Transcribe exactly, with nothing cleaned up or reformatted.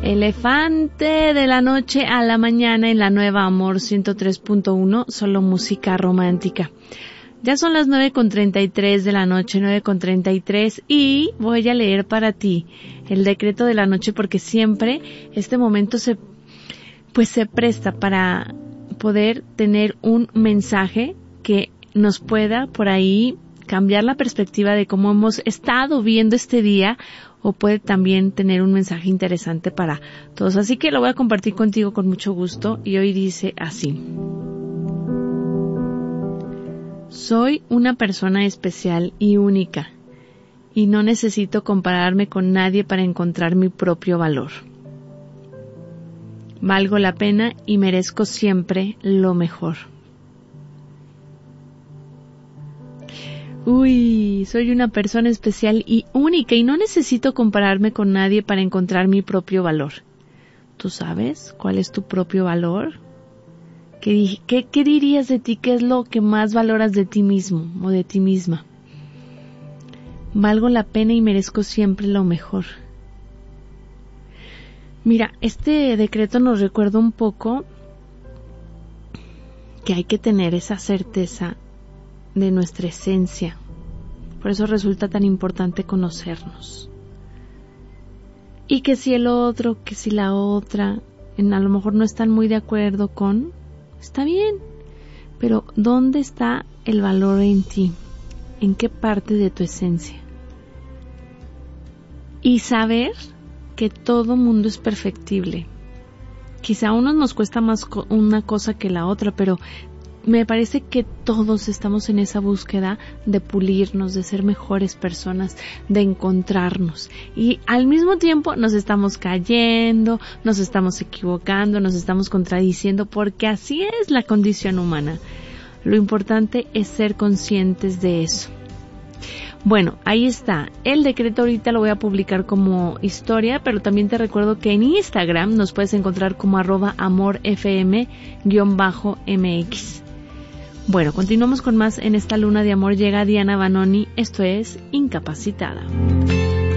Elefante de la noche a la mañana en la nueva Amor ciento tres punto uno, solo música romántica. Ya son las nueve con treinta y tres de la noche, nueve con treinta y tres, y voy a leer para ti el decreto de la noche porque siempre este momento se, pues se presta para poder tener un mensaje que nos pueda por ahí cambiar la perspectiva de cómo hemos estado viendo este día, o puede también tener un mensaje interesante para todos. Así que lo voy a compartir contigo con mucho gusto y hoy dice así. Soy una persona especial y única y no necesito compararme con nadie para encontrar mi propio valor. Valgo la pena y merezco siempre lo mejor. Uy, soy una persona especial y única y no necesito compararme con nadie para encontrar mi propio valor. ¿Tú sabes cuál es tu propio valor? ¿Qué, qué, qué dirías de ti? ¿Qué es lo que más valoras de ti mismo o de ti misma? Valgo la pena y merezco siempre lo mejor. Mira, este decreto nos recuerda un poco que hay que tener esa certeza de nuestra esencia. Por eso resulta tan importante conocernos. Y que si el otro, que si la otra, en, a lo mejor no están muy de acuerdo con, está bien. Pero ¿dónde está el valor en ti? ¿En qué parte de tu esencia? Y saber que todo mundo es perfectible. Quizá a unos nos cuesta más co- una cosa que la otra, pero me parece que todos estamos en esa búsqueda de pulirnos, de ser mejores personas, de encontrarnos. Y al mismo tiempo nos estamos cayendo, nos estamos equivocando, nos estamos contradiciendo, porque así es la condición humana. Lo importante es ser conscientes de eso. Bueno, ahí está. El decreto ahorita lo voy a publicar como historia, pero también te recuerdo que en Instagram nos puedes encontrar como arroba amorfm guión bajo mx. Bueno, continuamos con más en esta luna de amor. Llega Diana Banoni, esto es Incapacitada.